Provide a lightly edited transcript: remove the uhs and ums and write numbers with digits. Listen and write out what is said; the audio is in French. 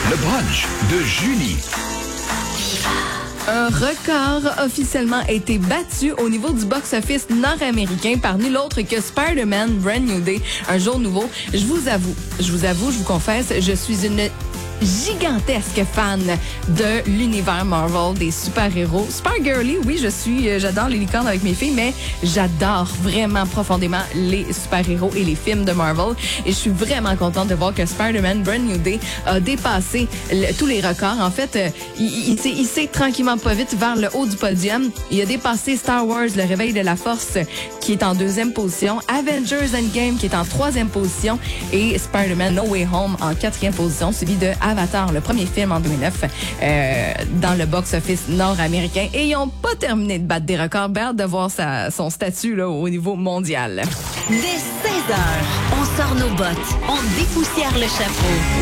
Le brunch de Julie. Un record officiellement a été battu au niveau du box-office nord-américain par nul autre que Spider-Man Brand New Day, un jour nouveau. Je vous confesse, je suis une gigantesque fan de l'univers Marvel, des super-héros. Super girly, oui, j'adore les licornes avec mes filles, mais j'adore vraiment profondément les super-héros et les films de Marvel. Et je suis vraiment contente de voir que Spider-Man Brand New Day a dépassé tous les records. En fait, il s'est tranquillement pas vite vers le haut du podium. Il a dépassé Star Wars, Le Réveil de la Force, qui est en 2e position, Avengers Endgame, qui est en 3e position, et Spider-Man No Way Home en 4e position, suivi de Avatar, le premier film en 2009, dans le box-office nord-américain. Et ils n'ont pas terminé de battre des records. Ben, hâte de voir son statut là, au niveau mondial. Dès 16h, on sort nos bottes, on dépoussière le chapeau.